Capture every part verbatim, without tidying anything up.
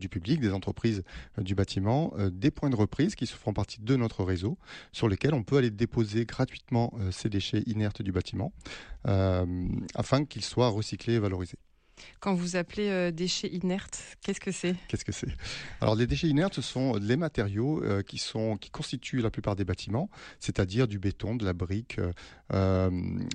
du public, des entreprises euh, du bâtiment, euh, des points de reprise qui se font partie de notre réseau, sur lesquels on peut aller déposer gratuitement euh, ces déchets inertes du bâtiment, euh, afin qu'ils soient recyclés et valorisés. Quand vous appelez euh, déchets inertes, qu'est-ce que c'est ? Qu'est-ce que c'est ? Alors, les déchets inertes, ce sont les matériaux euh, qui, sont, qui constituent la plupart des bâtiments, c'est-à-dire du béton, de la brique, euh,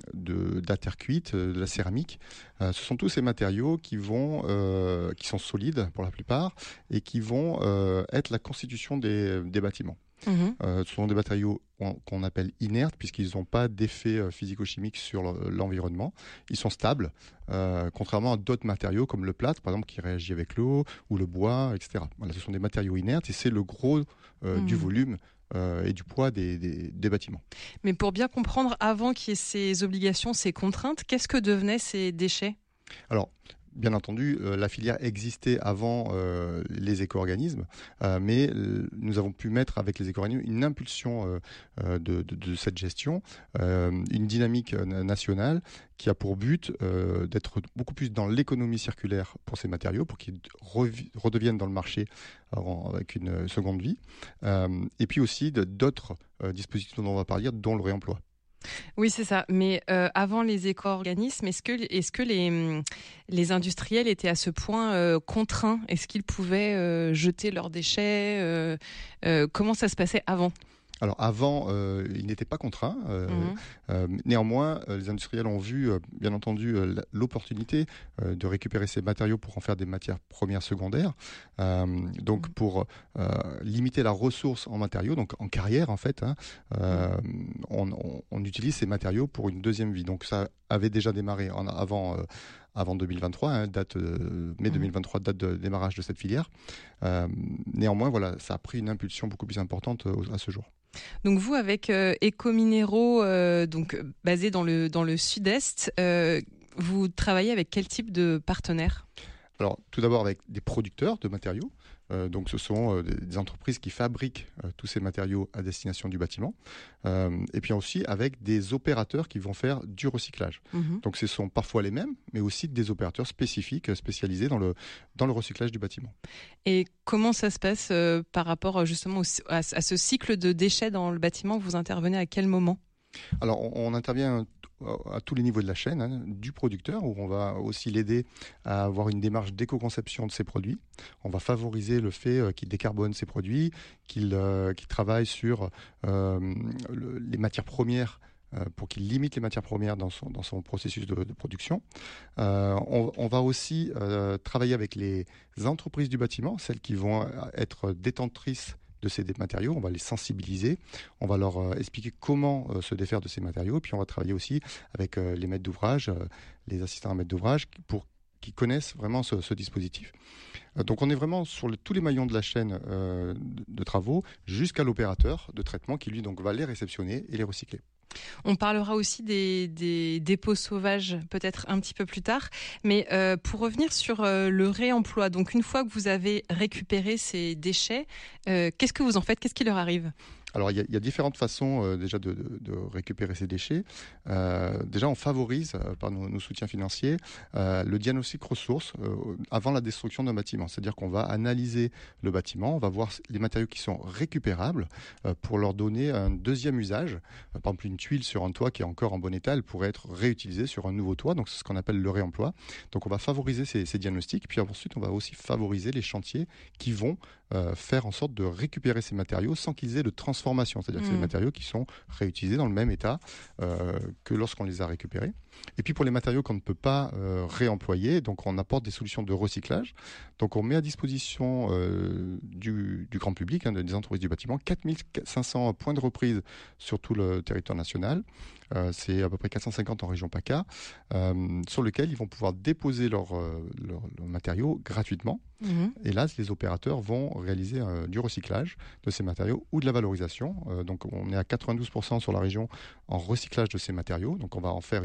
de, de la terre cuite, de la céramique. Euh, ce sont tous ces matériaux qui, vont, euh, qui sont solides pour la plupart et qui vont euh, être la constitution des, des bâtiments. Mmh. Euh, ce sont des matériaux qu'on appelle inertes puisqu'ils n'ont pas d'effet euh, physico-chimique sur le, l'environnement. Ils sont stables, euh, contrairement à d'autres matériaux comme le plâtre, par exemple, qui réagit avec l'eau, ou le bois, et cetera. Voilà, ce sont des matériaux inertes et c'est le gros euh, mmh. du volume euh, et du poids des, des, des bâtiments. Mais pour bien comprendre, avant qu'il y ait ces obligations, ces contraintes, qu'est-ce que devenaient ces déchets ? Alors, bien entendu, euh, la filière existait avant euh, les éco-organismes, euh, mais euh, nous avons pu mettre avec les éco-organismes une impulsion euh, euh, de, de, de cette gestion, euh, une dynamique euh, nationale qui a pour but euh, d'être beaucoup plus dans l'économie circulaire pour ces matériaux, pour qu'ils revi- redeviennent dans le marché alors, avec une seconde vie, euh, et puis aussi de, d'autres euh, dispositifs dont on va parler, dont le réemploi. Oui, c'est ça. Mais euh, avant les éco-organismes, est-ce que, est-ce que les, les industriels étaient à ce point euh, contraints ? Est-ce qu'ils pouvaient euh, jeter leurs déchets euh, euh, Comment ça se passait avant ? Alors avant, euh, ils n'étaient pas contraints. Euh, mmh. euh, néanmoins, euh, les industriels ont vu, euh, bien entendu, euh, l'opportunité euh, de récupérer ces matériaux pour en faire des matières premières secondaires. Euh, donc mmh. pour euh, limiter la ressource en matériaux, donc en carrière en fait, hein, euh, mmh. on, on, on utilise ces matériaux pour une deuxième vie. Donc ça avait déjà démarré en, avant. Euh, avant deux mille vingt-trois, hein, date euh, mai deux mille vingt-trois, date de démarrage de cette filière. Euh, néanmoins, voilà, ça a pris une impulsion beaucoup plus importante euh, à ce jour. Donc vous, avec euh, Ecominero, euh, donc basé dans le dans le Sud-Est, euh, vous travaillez avec quel type de partenaires ? Alors, tout d'abord avec des producteurs de matériaux. Euh, donc, ce sont euh, des, des entreprises qui fabriquent euh, tous ces matériaux à destination du bâtiment. Euh, et puis aussi avec des opérateurs qui vont faire du recyclage. Mmh. Donc, ce sont parfois les mêmes, mais aussi des opérateurs spécifiques, spécialisés dans le, dans le recyclage du bâtiment. Et comment ça se passe euh, par rapport justement au, à, à ce cycle de déchets dans le bâtiment ? Vous intervenez à quel moment ? Alors, on, on intervient à tous les niveaux de la chaîne, hein, du producteur, où on va aussi l'aider à avoir une démarche d'éco-conception de ses produits. On va favoriser le fait euh, qu'il décarbone ses produits, qu'il, euh, qu'il travaille sur euh, le, les matières premières euh, pour qu'il limite les matières premières dans son, dans son processus de, de production. Euh, on, on va aussi euh, travailler avec les entreprises du bâtiment, celles qui vont être détentrices de ces matériaux, on va les sensibiliser, on va leur euh, expliquer comment euh, se défaire de ces matériaux, puis on va travailler aussi avec euh, les maîtres d'ouvrage, euh, les assistants à maîtres d'ouvrage, pour qu'ils connaissent vraiment ce, ce dispositif. Euh, donc on est vraiment sur le, tous les maillons de la chaîne euh, de, de travaux, jusqu'à l'opérateur de traitement qui lui donc va les réceptionner et les recycler. On parlera aussi des, des dépôts sauvages peut-être un petit peu plus tard. Mais euh, pour revenir sur euh, le réemploi, donc une fois que vous avez récupéré ces déchets, euh, qu'est-ce que vous en faites ? Qu'est-ce qui leur arrive ? Alors, il y, y a différentes façons euh, déjà de, de, de récupérer ces déchets. Euh, déjà, on favorise, euh, par nos, nos soutiens financiers, euh, le diagnostic ressources euh, avant la destruction d'un bâtiment. C'est-à-dire qu'on va analyser le bâtiment, on va voir les matériaux qui sont récupérables euh, pour leur donner un deuxième usage. Euh, par exemple, une tuile sur un toit qui est encore en bon état, elle pourrait être réutilisée sur un nouveau toit. Donc, c'est ce qu'on appelle le réemploi. Donc, on va favoriser ces, ces diagnostics. Puis ensuite, on va aussi favoriser les chantiers qui vont euh, faire en sorte de récupérer ces matériaux sans qu'ils aient de transformation. C'est-à-dire mmh. que c'est des matériaux qui sont réutilisés dans le même état euh, que lorsqu'on les a récupérés. Et puis pour les matériaux qu'on ne peut pas euh, réemployer, donc on apporte des solutions de recyclage. Donc on met à disposition euh, du, du grand public, hein, des entreprises du bâtiment, quatre mille cinq cents points de reprise sur tout le territoire national. Euh, c'est à peu près quatre cent cinquante en région PACA, euh, sur lequel ils vont pouvoir déposer leurs leur, leur matériaux gratuitement. Mmh. Et là, les opérateurs vont réaliser euh, du recyclage de ces matériaux ou de la valorisation. Euh, donc on est à quatre-vingt-douze pour cent sur la région en recyclage de ces matériaux. Donc on va en faire une,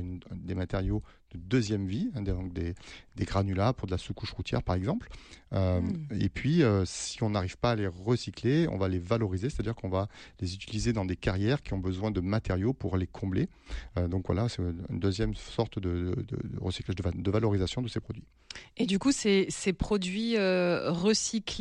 des matériaux de deuxième vie, hein, donc des, des granulats pour de la sous-couche routière par exemple. Euh, mmh. Et puis, euh, si on n'arrive pas à les recycler, on va les valoriser, c'est-à-dire qu'on va les utiliser dans des carrières qui ont besoin de matériaux pour les combler. Euh, donc voilà, c'est une deuxième sorte de, de, de recyclage, de, de valorisation de ces produits. Et du coup, ces, ces produits euh, recyclés,